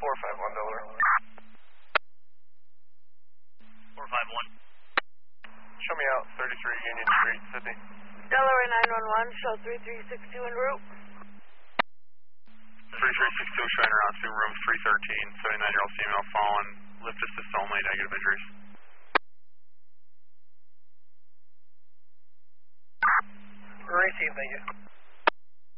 451 Delaware. 451. Show me out 33 Union Street, Sydney. Delaware 911, show 3362 en route. 3362 showing around to room 313, 79-year-old female fallen, lift assist only, negative injuries. Received, thank you.